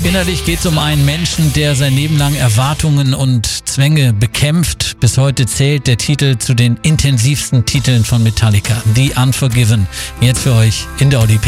Innerlich geht es um einen Menschen, der sein Leben lang Erwartungen und Zwänge bekämpft. Bis heute zählt der Titel zu den intensivsten Titeln von Metallica, The Unforgiven. Jetzt für euch in der Oli